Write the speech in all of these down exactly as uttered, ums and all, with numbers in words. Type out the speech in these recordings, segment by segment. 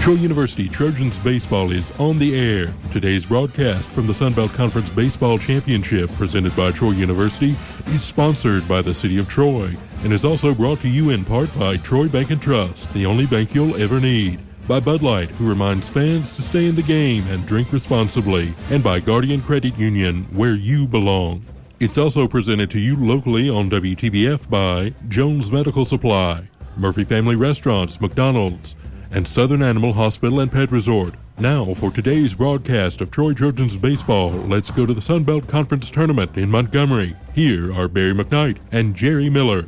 Troy University Trojans Baseball is on the air. Today's broadcast from the Sun Belt Conference Baseball Championship presented by Troy University is sponsored by the City of Troy and is also brought to you in part by Troy Bank and Trust, the only bank you'll ever need. By Bud Light, who reminds fans to stay in the game and drink responsibly. And by Guardian Credit Union, where you belong. It's also presented to you locally on W T B F by Jones Medical Supply, Murphy Family Restaurants, McDonald's, and Southern Animal Hospital and Pet Resort. Now, for today's broadcast of Troy Trojans Baseball, let's go to the Sun Belt Conference Tournament in Montgomery. Here are Barry McKnight and Jerry Miller.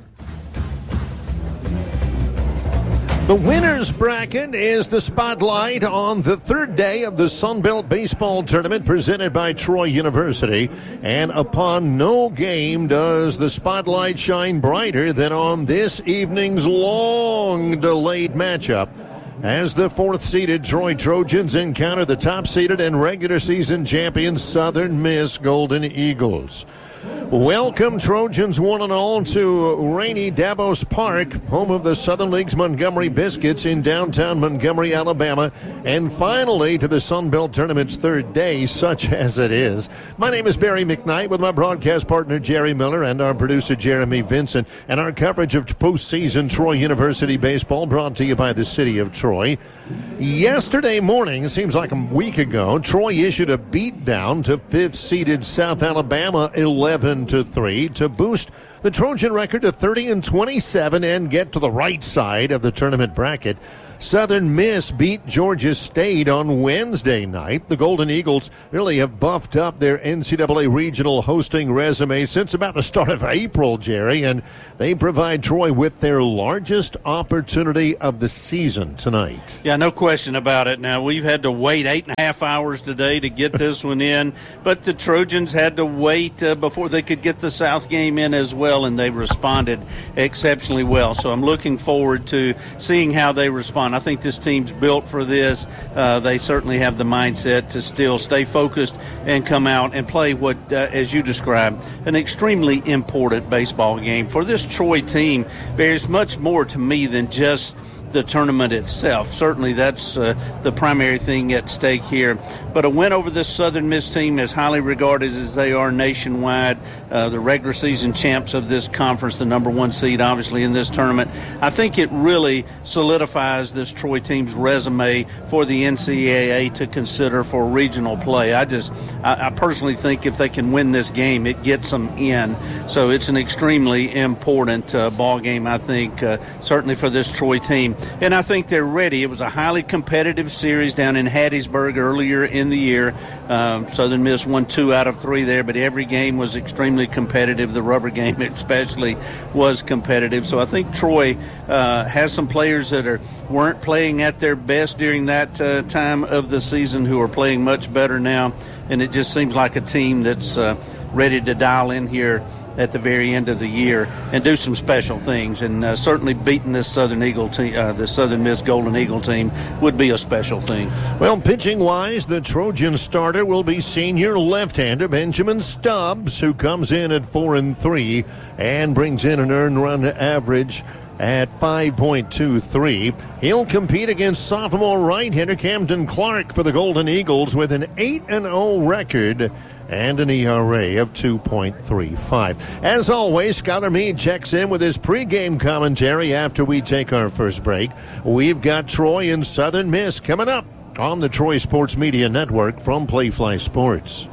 The winner's bracket is the spotlight on the third day of the Sun Belt Baseball Tournament presented by Troy University. And upon no game does the spotlight shine brighter than on this evening's long delayed matchup, as the fourth-seeded Troy Trojans encounter the top-seeded and regular season champion Southern Miss Golden Eagles. Welcome, Trojans, one and all, to rainy Davos Park, home of the Southern League's Montgomery Biscuits in downtown Montgomery, Alabama, and finally to the Sun Belt Tournament's third day, such as it is. My name is Barry McKnight with my broadcast partner Jerry Miller and our producer Jeremy Vincent, and our coverage of postseason Troy University baseball brought to you by the City of Troy. Yesterday morning, it seems like a week ago, Troy issued a beatdown to fifth-seeded South Alabama eleven to three to boost the Trojan record to thirty and twenty-seven and get to the right side of the tournament bracket. Southern Miss beat Georgia State on Wednesday night. The Golden Eagles really have buffed up their N C double A regional hosting resume since about the start of April, Jerry, and they provide Troy with their largest opportunity of the season tonight. Yeah, no question about it. Now, we've had to wait eight and a half hours today to get this one in, but the Trojans had to wait uh, before they could get the South game in as well, and they responded exceptionally well. So I'm looking forward to seeing how they respond. I think this team's built for this. Uh, they certainly have the mindset to still stay focused and come out and play what, uh, as you described, an extremely important baseball game. For this Troy team, there's much more to me than just the tournament itself. Certainly that's uh, the primary thing at stake here. But a win over this Southern Miss team, as highly regarded as they are nationwide, uh, the regular season champs of this conference, the number one seed obviously in this tournament, I think it really solidifies this Troy team's resume for the N C double A to consider for regional play. I just, I, I personally think if they can win this game, it gets them in. So it's an extremely important uh, ball game, I think, uh, certainly for this Troy team. And I think they're ready. It was a highly competitive series down in Hattiesburg earlier in the year. Um, Southern Miss won two out of three there, but every game was extremely competitive. The rubber game especially was competitive. So I think Troy uh, has some players that are weren't playing at their best during that uh, time of the season who are playing much better now. And it just seems like a team that's uh, ready to dial in here at the very end of the year and do some special things. And uh, certainly beating this Southern Eagle team, uh, the Southern Miss Golden Eagle team, would be a special thing. Well, pitching-wise, the Trojan starter will be senior left-hander Benjamin Stubbs, who comes in at four and three and brings in an earned run average at five point two three. He'll compete against sophomore right-hander Camden Clark for the Golden Eagles with an eight and oh record and an E R A of two point three five. As always, Skylar Meade checks in with his pregame commentary after we take our first break. We've got Troy and Southern Miss coming up on the Troy Sports Media Network from Playfly Sports.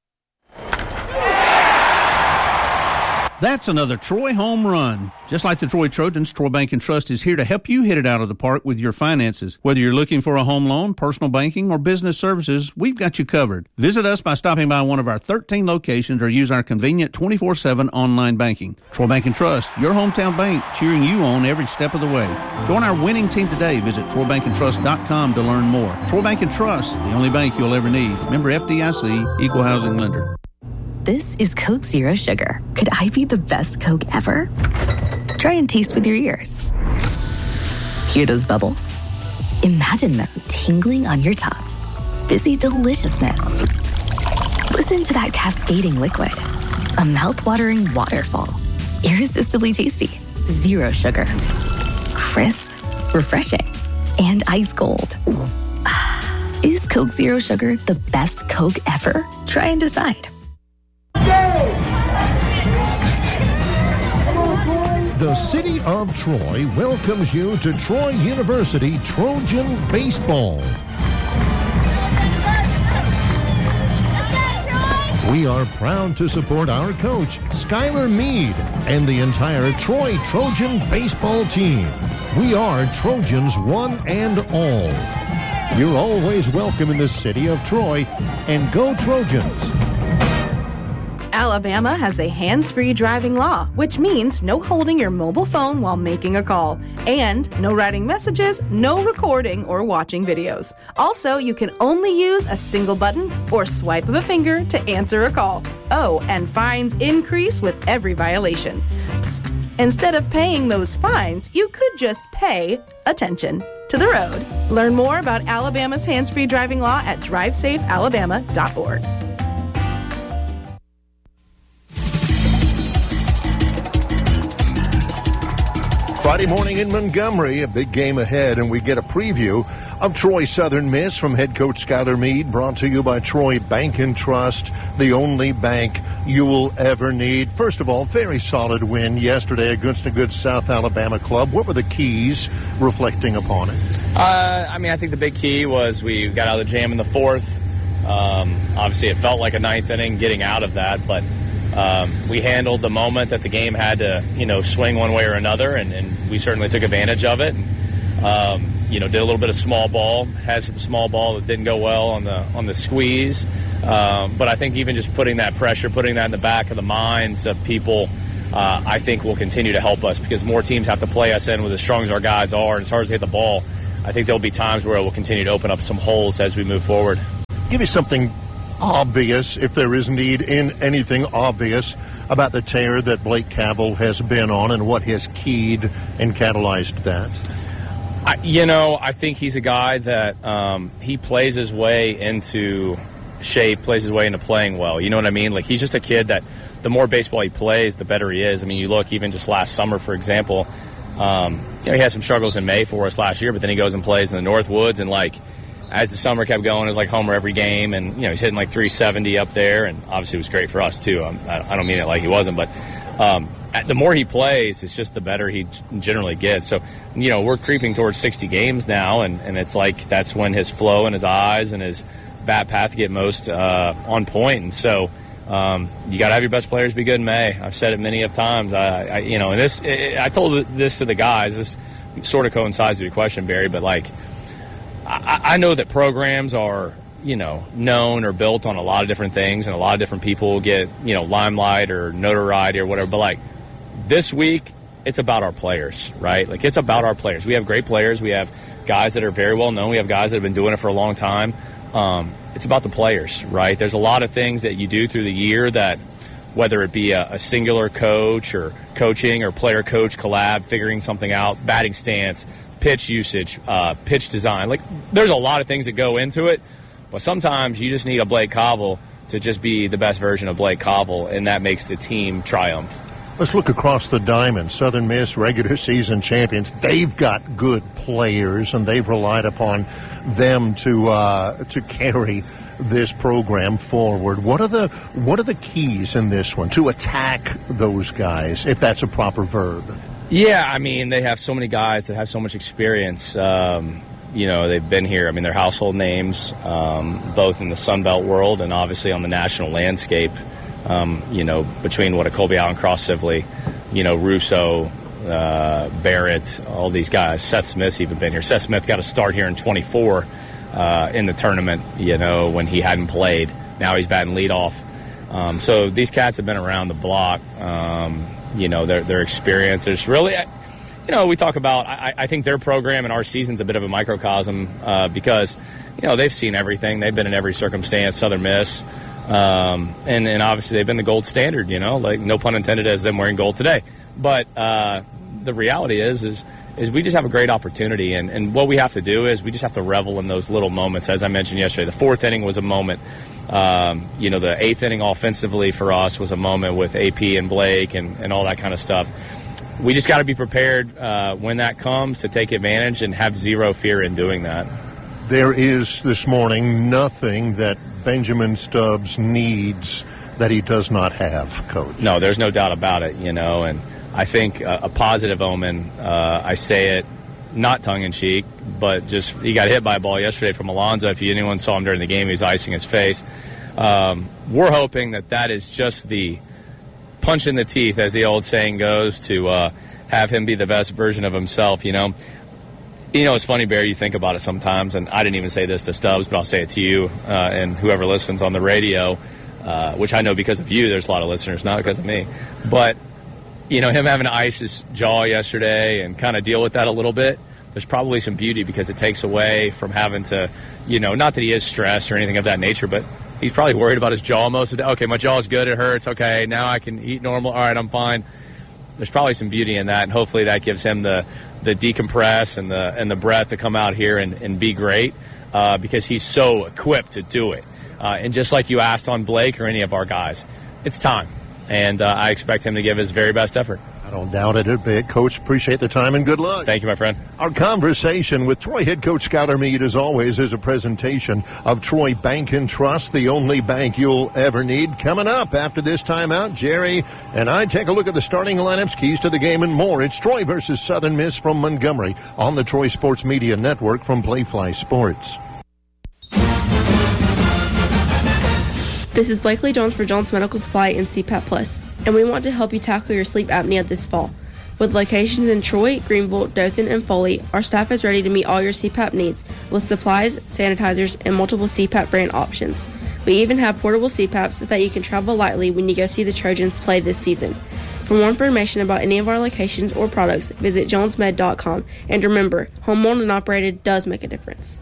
That's another Troy home run. Just like the Troy Trojans, Troy Bank and Trust is here to help you hit it out of the park with your finances. Whether you're looking for a home loan, personal banking, or business services, we've got you covered. Visit us by stopping by one of our thirteen locations or use our convenient twenty-four seven online banking. Troy Bank and Trust, your hometown bank, cheering you on every step of the way. Join our winning team today. Visit troy bank and trust dot com to learn more. Troy Bank and Trust, the only bank you'll ever need. Member F D I C, Equal Housing Lender. This is Coke Zero Sugar. Could I be the best Coke ever? Try and taste with your ears. Hear those bubbles? Imagine them tingling on your tongue. Fizzy deliciousness. Listen to that cascading liquid. A mouth-watering waterfall. Irresistibly tasty. Zero sugar. Crisp. Refreshing. and ice cold. Is Coke Zero Sugar the best Coke ever? Try and decide. The city of Troy welcomes you to Troy University Trojan Baseball. We are proud to support our coach, Skylar Meade, and the entire Troy Trojan baseball team. We are Trojans one and all. You're always welcome in the city of Troy, and go Trojans. Alabama has a hands-free driving law, which means no holding your mobile phone while making a call, and no writing messages, no recording or watching videos. Also, you can only use a single button or swipe of a finger to answer a call. Oh, and fines increase with every violation. Psst. Instead of paying those fines, you could just pay attention to the road. Learn more about Alabama's hands-free driving law at drive safe alabama dot org. Friday morning in Montgomery, a big game ahead, and we get a preview of Troy Southern Miss from head coach Skylar Meade, brought to you by Troy Bank and Trust, the only bank you'll ever need. First of all, very solid win yesterday against a good South Alabama club. What were the keys reflecting upon it? Uh, I mean, I think the big key was we got out of the jam in the fourth. Um, obviously, it felt like a ninth inning getting out of that, but Um, we handled the moment that the game had to, you know, swing one way or another, and, and we certainly took advantage of it. And, um, you know, did a little bit of small ball, had some small ball that didn't go well on the on the squeeze. Um, but I think even just putting that pressure, putting that in the back of the minds of people, uh, I think will continue to help us, because more teams have to play us in with as strong as our guys are and as hard as they hit the ball. I think there'll be times where it will continue to open up some holes as we move forward. Give me something obvious, if there is need in anything obvious, about the tear that Blake Cavell has been on and what has keyed and catalyzed that. I, you know, I think he's a guy that um, he plays his way into shape, plays his way into playing well. You know what I mean? Like, he's just a kid that the more baseball he plays, the better he is. I mean, you look even just last summer, for example, um, you know, he had some struggles in May for us last year, but then he goes and plays in the Northwoods, and like, as the summer kept going, it was like homer every game, and you know, he's hitting like three seventy up there, and obviously it was great for us too. I'm, I don't mean it like he wasn't, but um, the more he plays, it's just the better he generally gets. So, you know, we're creeping towards sixty games now, and, and it's like that's when his flow and his eyes and his bat path get most uh, on point. And so um, you got to have your best players be good in May. I've said it many of times. I, I you know, and this it, I told this to the guys. This sort of coincides with your question, Barry, but like, I know that programs are, you know, known or built on a lot of different things, and a lot of different people get, you know, limelight or notoriety or whatever. But, like, this week, it's about our players, right? Like, it's about our players. We have great players. We have guys that are very well known. We have guys that have been doing it for a long time. Um, it's about the players, right? There's a lot of things that you do through the year that, whether it be a, a singular coach or coaching or player-coach collab, figuring something out, batting stance, pitch usage, uh, pitch design. Like, there's a lot of things that go into it, but sometimes you just need a Blake Cavell to just be the best version of Blake Cavell, and that makes the team triumph. Let's look across the diamond. Southern Miss, regular season champions. They've got good players, and they've relied upon them to uh, to carry this program forward. What are the what are the keys in this one to attack those guys, if that's a proper verb? Yeah, I mean, they have so many guys that have so much experience. Um, you know, they've been here. I mean, they're household names, um, both in the Sun Belt world and obviously on the national landscape. Um, you know, between what a Colby Allen, Cross Sibley, you know, Russo, uh, Barrett, all these guys. Seth Smith's even been here. Seth Smith got a start here in twenty-four uh, in the tournament, you know, when he hadn't played. Now he's batting leadoff. Um, so these cats have been around the block. Um, you know, their their experience. There's really, you know, we talk about, I, I think their program and our season's a bit of a microcosm uh, because, you know, they've seen everything. They've been in every circumstance, Southern Miss. Um, and, and obviously they've been the gold standard, you know, like no pun intended as them wearing gold today. But uh, the reality is, is, is we just have a great opportunity. And, and what we have to do is we just have to revel in those little moments. As I mentioned yesterday, the fourth inning was a moment. Um, you know, the eighth inning offensively for us was a moment with A P and Blake and, and all that kind of stuff. we just got to be prepared uh, when that comes to take advantage and have zero fear in doing that. There is this morning nothing that Benjamin Stubbs needs that he does not have, Coach. No, there's no doubt about it, you know, and I think a, a positive omen, uh, I say it not tongue-in-cheek, but just he got hit by a ball yesterday from Alonzo. If anyone saw him during the game, he was icing his face. Um, we're hoping that that is just the punch in the teeth, as the old saying goes, to uh, have him be the best version of himself, you know. You know, it's funny, Barry, you think about it sometimes, and I didn't even say this to Stubbs, but I'll say it to you uh, and whoever listens on the radio, uh, which I know because of you, there's a lot of listeners, not because of me. But, you know, him having to ice his jaw yesterday and kind of deal with that a little bit, there's probably some beauty because it takes away from having to, you know, not that he is stressed or anything of that nature, but he's probably worried about his jaw most of the day. Okay, my jaw's good, it hurts, okay, now I can eat normal, all right, I'm fine. There's probably some beauty in that, and hopefully that gives him the, the decompress and the and the breath to come out here and, and be great uh, because he's so equipped to do it. Uh, and just like you asked on Blake or any of our guys, it's time. And uh, I expect him to give his very best effort. I don't doubt it a bit. Coach, appreciate the time and good luck. Thank you, my friend. Our conversation with Troy head coach Skylar Meade, as always, is a presentation of Troy Bank and Trust, the only bank you'll ever need. Coming up after this timeout, Jerry and I take a look at the starting lineups, keys to the game, and more. It's Troy versus Southern Miss from Montgomery on the Troy Sports Media Network from Playfly Sports. This is Blakely Jones for Jones Medical Supply and C PAP Plus, and we want to help you tackle your sleep apnea this fall. With locations in Troy, Greenville, Dothan, and Foley, our staff is ready to meet all your C PAP needs with supplies, sanitizers, and multiple C PAP brand options. We even have portable C PAPs that you can travel lightly when you go see the Trojans play this season. For more information about any of our locations or products, visit jones med dot com. And remember, home owned and operated does make a difference.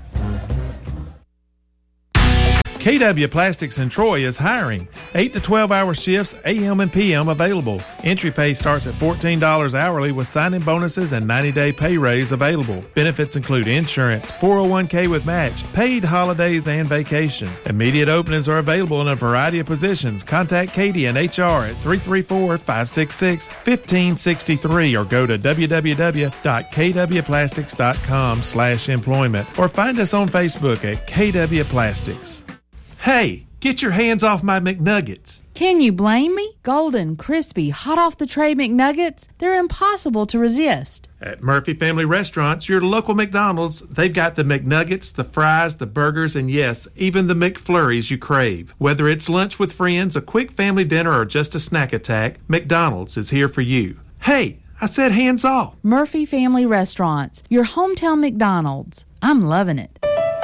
K W Plastics in Troy is hiring. eight to twelve hour shifts, A M and P M available. Entry pay starts at fourteen dollars hourly with sign-in bonuses and ninety day pay raise available. Benefits include insurance, four oh one k with match, paid holidays, and vacation. Immediate openings are available in a variety of positions. Contact Katie and H R at three three four, five six six, one five six three or go to w w w dot k w plastics dot com slash employment or find us on Facebook at K W Plastics. Hey, get your hands off my McNuggets. Can you blame me? Golden, crispy, hot off the tray McNuggets, they're impossible to resist. At Murphy Family Restaurants, your local McDonald's, they've got the McNuggets, the fries, the burgers, and yes, even the McFlurries you crave. Whether it's lunch with friends, a quick family dinner, or just a snack attack, McDonald's is here for you. Hey, I said hands off. Murphy Family Restaurants, your hometown McDonald's. I'm loving it.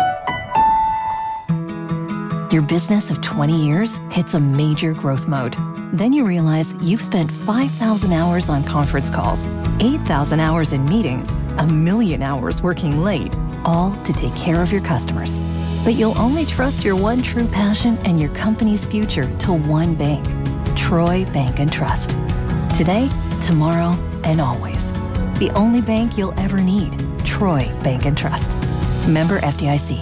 Your business of twenty years hits a major growth mode. Then you realize you've spent five thousand hours on conference calls, eight thousand hours in meetings, a million hours working late, all to take care of your customers. But you'll only trust your one true passion and your company's future to one bank, Troy Bank and Trust. Today, tomorrow, and always. The only bank you'll ever need, Troy Bank and Trust. Member F D I C.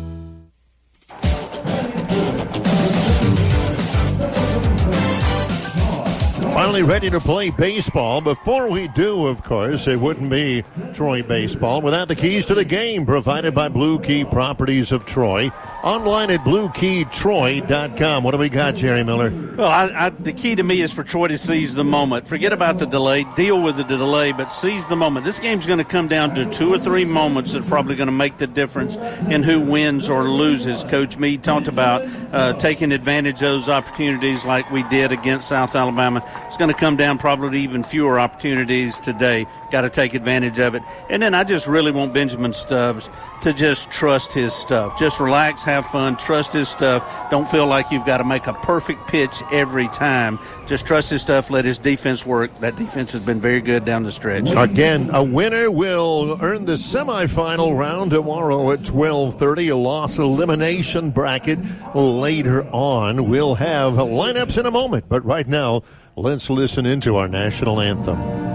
Finally ready to play baseball. Before we do, of course, it wouldn't be Troy baseball without the keys to the game provided by Blue Key Properties of Troy. Online at blue key troy dot com. What do we got, Jerry Miller? Well, I, I, the key to me is for Troy to seize the moment. Forget about the delay. Deal with the delay, but seize the moment. This game's going to come down to two or three moments that are probably going to make the difference in who wins or loses. Coach Meade talked about uh, taking advantage of those opportunities like we did against South Alabama. It's going to come down probably to even fewer opportunities today. Got to take advantage of it. And then I just really want Benjamin Stubbs to just trust his stuff. Just relax, have fun, trust his stuff. Don't feel like you've got to make a perfect pitch every time. Just trust his stuff, let his defense work. That defense has been very good down the stretch. Again, a winner will earn the semifinal round tomorrow at twelve thirty. A loss elimination bracket later on. We'll have lineups in a moment, but right now, let's listen into our national anthem.